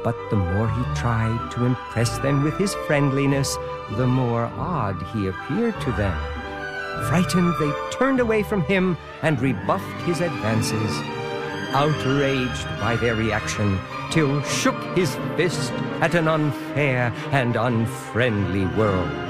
But the more he tried to impress them with his friendliness, the more odd he appeared to them. Frightened, they turned away from him and rebuffed his advances. Outraged by their reaction, Till shook his fist at an unfair and unfriendly world.